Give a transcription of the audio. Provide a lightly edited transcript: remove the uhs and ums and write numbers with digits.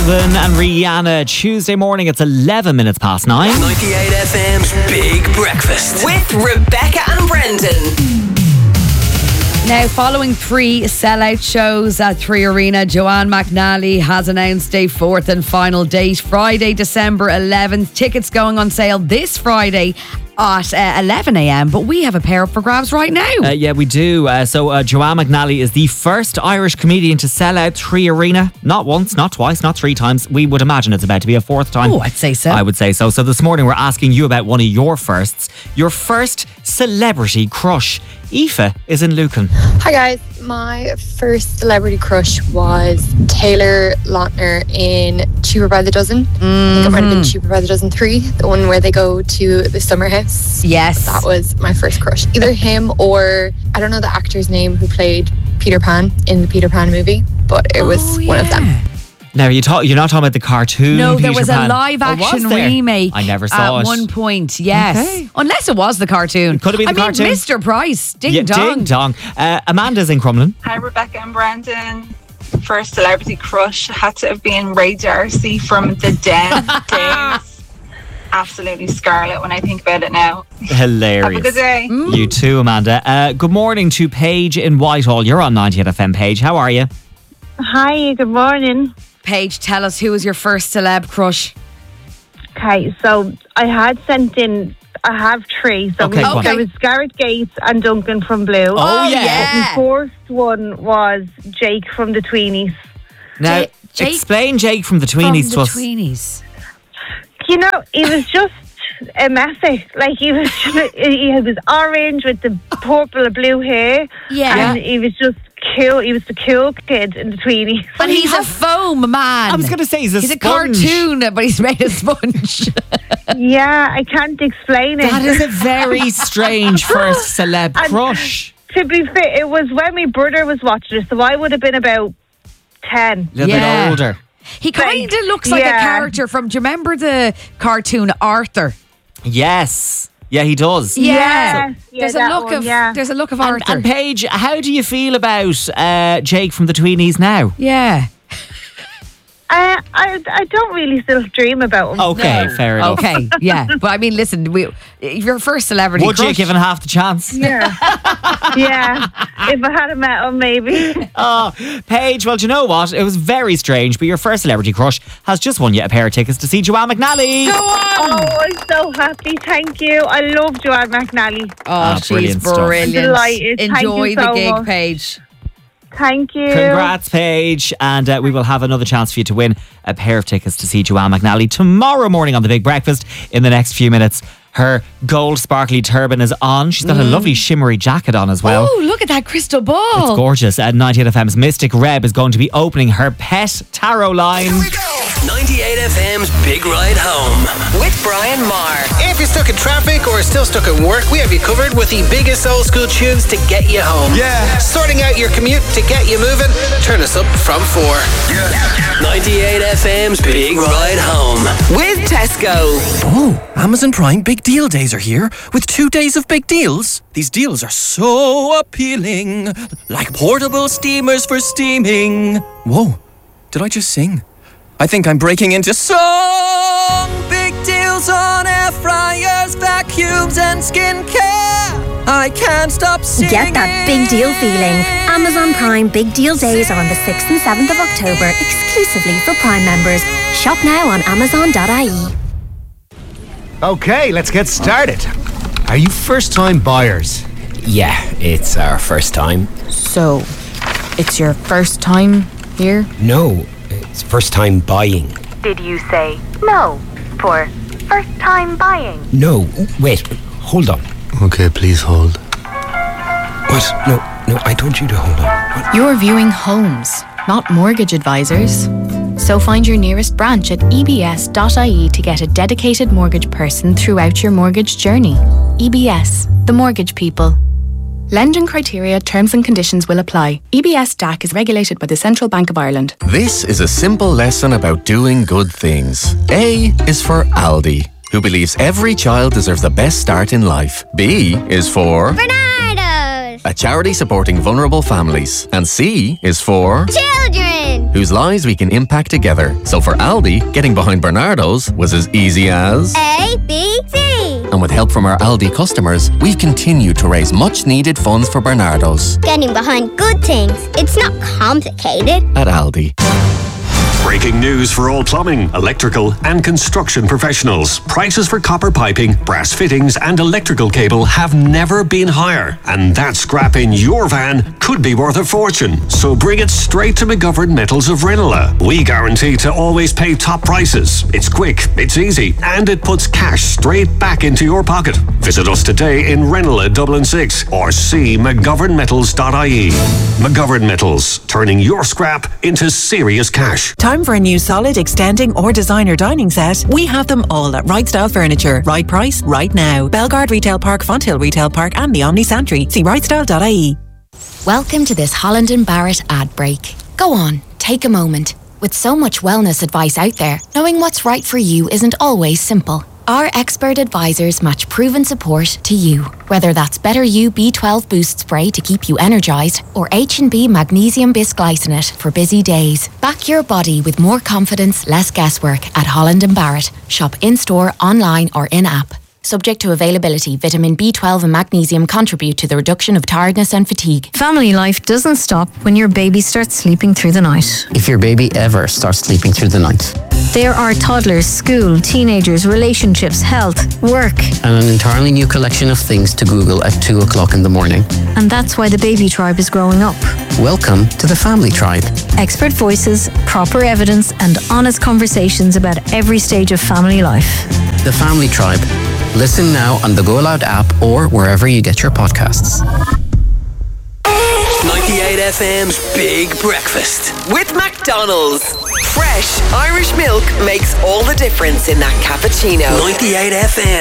Calvin and Rihanna. Tuesday morning, it's 11 minutes past 9. 98 FM's Big Breakfast with Rebecca and Brendan. Now, following 3 sellout shows at 3 Arena, Joanne McNally has announced a 4th and final date, Friday, December 11th. Tickets going on sale this Friday at 11 a.m, but we have a pair up for grabs right now. Yeah, we do. So Joanne McNally is the first Irish comedian to sell out 3 Arena. Not once, not twice, not 3 times. We would imagine it's about to be a 4th time. Oh, I'd say so. I would say so. So this morning we're asking you about one of your firsts. Your first celebrity crush. Aoife is in Lucan. Hi guys, my first celebrity crush was Taylor Lautner in Cheaper by the Dozen. I think it might have been Cheaper by the Dozen 3, the one where they go to the summer house. Yes. That was my first crush. Either him or, I don't know the actor's name who played Peter Pan in the Peter Pan movie, but it was one of them. Now, you're not talking about the cartoon. No, there Peter was Pan. a live-action remake. I never saw at it. one point, yes. Okay. Unless it was the cartoon. It could have been the cartoon. Mr. Price, ding dong. Ding dong. Amanda's in Crumlin. Hi, Rebecca and Brandon. First celebrity crush had to have been Ray Darcy from the Den days. Absolutely scarlet when I think about it now. Hilarious. Have a good day. You too, Amanda. Good morning to Paige in Whitehall. You're on 98 FM, Paige. How are you? Hi, good morning. Paige, tell us, who was your first celeb crush? Okay, so I had sent in, I have 3. So Okay, go on. there was Garrett Gates and Duncan from Blue. Oh, yeah. The fourth one was Jake from the Tweenies. Now, Jake explain Jake from the Tweenies to us. Tweenies. You know, he was just a messy. Like, he was orange with the purple and blue hair. Yeah. And he was just cool. He was the cool kid in the Tweenies. And he's a foam man. I was going to say he's a He's sponge. a cartoon, but he's made of sponge. Yeah, I can't explain it. That is a very strange first celeb And- crush. To be fair, it was when my brother was watching it, so I would have been about 10. A little Yeah. bit older. He kind of looks like a character from, do you remember the cartoon Arthur? Yes. Yeah, he does. Yeah. There's a that look one, of yeah. there's a look of And, Arthur. and Paige, how do you feel about Jake from the Tweenies now? Yeah. I don't really still dream about him. Okay, fair enough. Okay, yeah. But I mean, listen, your first celebrity Would you crush. given half the chance? Yeah. Yeah. If I had met him, maybe. Oh, Paige, well, do you know what? It was very strange, but your first celebrity crush has just won you a pair of tickets to see Joanne McNally. Oh, I'm so happy. Thank you. I love Joanne McNally. Oh, she's brilliant stuff. brilliant. Delighted. Thank Enjoy you the so gig, much. Paige. Thank you. Congrats, Paige. And we will have another chance for you to win a pair of tickets to see Joanne McNally tomorrow morning on The Big Breakfast in the next few minutes. Her gold sparkly turban is on. She's got a lovely shimmery jacket on as well. Oh, look at that crystal ball. It's gorgeous. 98 FM's Mystic Reb is going to be opening her pet tarot line. 98 FM's Big Ride Home With Brian Marr. If you're stuck in traffic or still stuck at work, we have you covered with the biggest old school tunes to get you home. Yeah. Sorting out your commute to get you moving. Turn us up from 4. 98 FM's Big Ride Home With Tesco. Oh, Amazon Prime Big Deal Days are here with 2 days of big deals. These deals are so appealing, like portable steamers for steaming. Whoa, did I just sing? I think I'm breaking into song. Big deals on air fryers, vacuums and skincare. I can't stop singing. Get that big deal feeling. Amazon Prime Big Deal Days are on the 6th and 7th of October, exclusively for Prime members. Shop now on amazon.ie. Okay, let's get started. Are you first-time buyers? Yeah, it's our first time. So, it's your first time here? No, it's first time buying. Did you say no for first time buying? No, wait, hold on. Okay, please hold. What? No, I told you to hold on. What? You're viewing homes, not mortgage advisors. So find your nearest branch at ebs.ie to get a dedicated mortgage person throughout your mortgage journey. EBS, the mortgage people. Lending criteria, terms and conditions will apply. EBS DAC is regulated by the Central Bank of Ireland. This is a simple lesson about doing good things. A is for Aldi, who believes every child deserves the best start in life. B is for Bernardo's. a charity supporting vulnerable families. And C is for children, whose lives we can impact together. So for Aldi, getting behind Bernardo's was as easy as A, B, C. And with help from our Aldi customers, we've continued to raise much needed funds for Bernardo's. Getting behind good things. It's not complicated. At Aldi. Breaking news for all plumbing, electrical and construction professionals. Prices for copper piping, brass fittings and electrical cable have never been higher. And that scrap in your van could be worth a fortune. So bring it straight to McGovern Metals of Ranelagh. We guarantee to always pay top prices. It's quick, it's easy, and it puts cash straight back into your pocket. Visit us today in Ranelagh, Dublin 6 or see mcgovernmetals.ie. McGovern Metals, turning your scrap into serious cash. Time for a new solid, extending or designer dining set? We have them all at Right Style Furniture. Right price, right now. Belgard Retail Park, Fonthill Retail Park and the Omni Santry. See rightstyle.ie. Welcome to this Holland & Barrett ad break. Go on, take a moment. With so much wellness advice out there, knowing what's right for you isn't always simple. Our expert advisors match proven support to you. Whether that's Better You B12 Boost Spray to keep you energised or H&B Magnesium Bisglycinate for busy days. Back your body with more confidence, less guesswork at Holland & Barrett. Shop in-store, online or in-app. Subject to availability, vitamin B12 and magnesium contribute to the reduction of tiredness and fatigue. Family life doesn't stop when your baby starts sleeping through the night. If your baby ever starts sleeping through the night. There are toddlers, school, teenagers, relationships, health, work. And an entirely new collection of things to Google at 2 o'clock in the morning. And that's why the Baby Tribe is growing up. Welcome to the Family Tribe. Expert voices, proper evidence and honest conversations about every stage of family life. The Family Tribe. Listen now on the Go Loud app or wherever you get your podcasts. 98 FM's Big Breakfast. With McDonald's. Fresh Irish milk makes all the difference in that cappuccino. 98 FM.